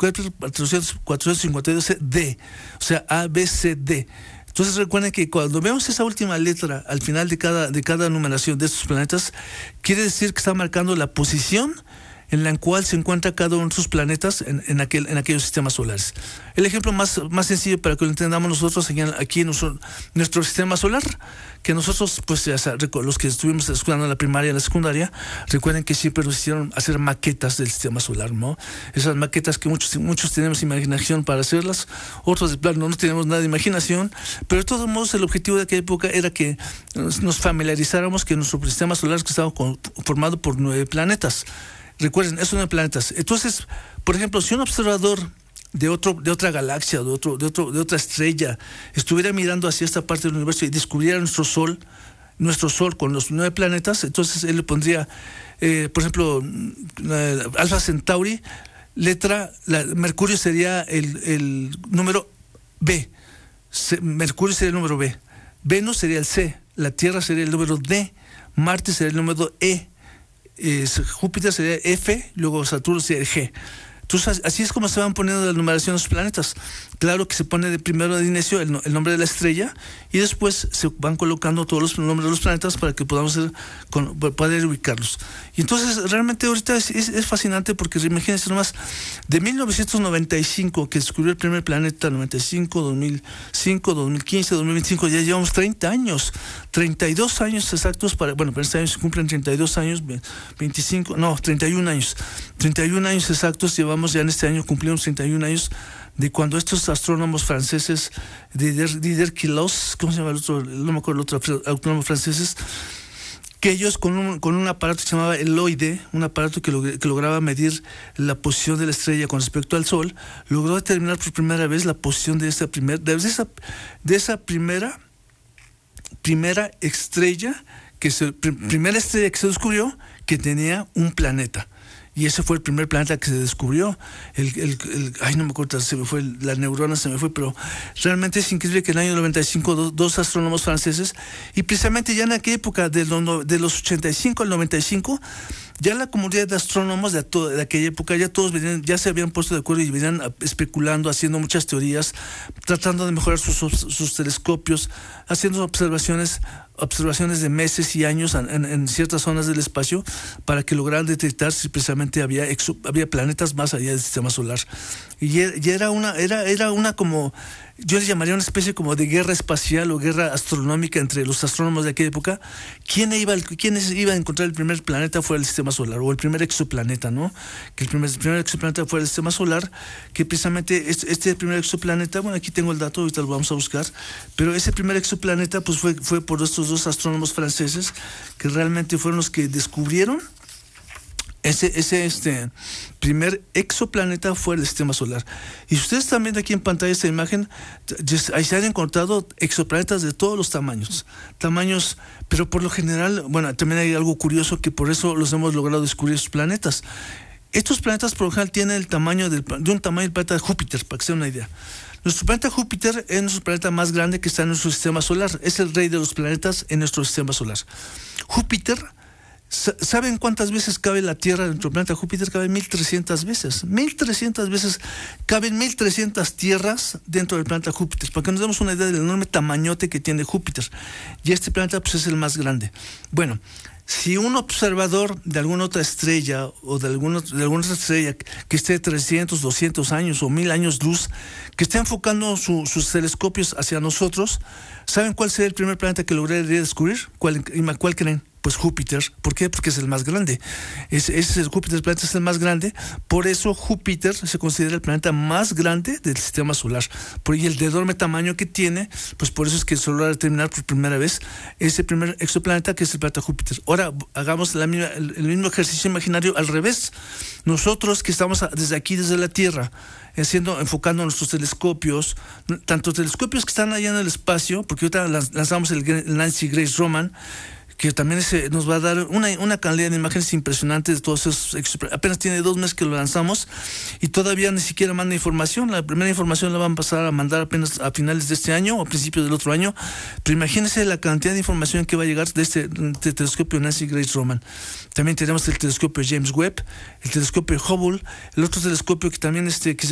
Kepler 452d, o sea, A, B, C, D. Entonces recuerden que cuando vemos esa última letra al final de cada numeración de estos planetas, quiere decir que está marcando la posición en la cual se encuentra cada uno de sus planetas en aquellos sistemas solares. El ejemplo más sencillo para que lo entendamos nosotros aquí en nuestro sistema solar, que nosotros, pues los que estuvimos estudiando en la primaria y en la secundaria, recuerden que siempre nos hicieron hacer maquetas del sistema solar, ¿no? Esas maquetas que muchos tenemos imaginación para hacerlas, otros de plano no tenemos nada de imaginación, pero de todos modos el objetivo de aquella época era que nos familiarizáramos que nuestro sistema solar estaba formado por 9 planetas. Recuerden, esos 9 planetas. Entonces, por ejemplo, si un observador de otra galaxia, de otra estrella, estuviera mirando hacia esta parte del universo y descubriera nuestro Sol con los 9 planetas, entonces él le pondría, por ejemplo, Alpha Centauri, Mercurio sería el número B. Mercurio sería el número B. Venus sería el C. La Tierra sería el número D. Marte sería el número E. Júpiter sería F, luego Saturno sería el G. Entonces, así es como se van poniendo la numeración de los planetas. Claro que se pone de primero de inicio el nombre de la estrella y después se van colocando todos los nombres de los planetas para que podamos poder ubicarlos. Y entonces, realmente ahorita es fascinante porque imagínense nomás, de 1995 que descubrió el primer planeta, 95, 2005, 2015, 2025, ya llevamos 30 años, 32 años exactos para este año se cumplen 32 años, 31 años. 31 años exactos llevamos, ya en este año cumplimos 31 años de cuando estos astrónomos franceses, Didier Queloz, ¿cómo se llama el otro? No me acuerdo el otro astrónomo franceses, que ellos con un aparato que se llamaba el LOIDE, un aparato que lograba medir la posición de la estrella con respecto al Sol, logró determinar por primera vez la posición de esa primera estrella primera estrella que se descubrió que tenía un planeta. Y ese fue el primer planeta que se descubrió. No me acuerdo, la neurona se me fue, pero realmente es increíble que en el año 95 dos astrónomos franceses, y precisamente ya en aquella época, de los 85 al 95, ya la comunidad de astrónomos de aquella época, ya se habían puesto de acuerdo y venían especulando, haciendo muchas teorías, tratando de mejorar sus telescopios, haciendo observaciones de meses y años en ciertas zonas del espacio para que lograran detectar si precisamente había planetas más allá del sistema solar. Y era una como, yo le llamaría una especie como de guerra espacial o guerra astronómica entre los astrónomos de aquella época. ¿Quién iba a encontrar el primer planeta fuera del sistema solar, o el primer exoplaneta, ¿no? Que el primer exoplaneta fuera del sistema solar, que precisamente este primer exoplaneta, bueno, aquí tengo el dato, ahorita lo vamos a buscar, pero ese primer exoplaneta pues fue por estos dos astrónomos franceses que realmente fueron los que descubrieron ese primer exoplaneta fuera del sistema solar. Y ustedes están viendo aquí en pantalla esta imagen, ahí se han encontrado exoplanetas de todos los tamaños, pero por lo general, bueno, también hay algo curioso que por eso los hemos logrado descubrir estos planetas. Estos planetas por lo general tienen el tamaño del planeta de Júpiter, para que se den una idea. Nuestro planeta Júpiter es nuestro planeta más grande que está en nuestro sistema solar, es el rey de los planetas en nuestro sistema solar. Júpiter, ¿saben cuántas veces cabe la Tierra en nuestro planeta Júpiter? Cabe 1.300 veces. 1.300 veces. Caben 1.300 tierras dentro del planeta Júpiter, para que nos demos una idea del enorme tamañote que tiene Júpiter. Y este planeta pues es el más grande. Bueno, si un observador de alguna otra estrella o de alguna otra estrella que esté 300, 200 años o 1.000 años luz, que esté enfocando sus telescopios hacia nosotros, ¿saben cuál sería el primer planeta que lograría descubrir? ¿Cuál creen? Pues Júpiter. ¿Por qué? Porque es el más grande. Júpiter, el planeta es el más grande. Por eso Júpiter se considera el planeta más grande del sistema solar. Y el enorme tamaño que tiene, pues por eso es que se logra determinar por primera vez ese primer exoplaneta que es el planeta Júpiter. Ahora hagamos el mismo ejercicio imaginario al revés. Nosotros que estamos desde la Tierra, enfocando nuestros telescopios, tanto telescopios que están allá en el espacio, porque ahorita lanzamos el Nancy Grace Roman, que también nos va a dar una calidad de imágenes impresionantes de todos esos. Apenas tiene 2 meses que lo lanzamos y todavía ni siquiera manda información. La primera información la van a pasar a mandar apenas a finales de este año o a principios del otro año. Pero imagínense la cantidad de información que va a llegar de este telescopio Nancy Grace Roman. También tenemos el telescopio James Webb, el telescopio Hubble, el otro telescopio que también que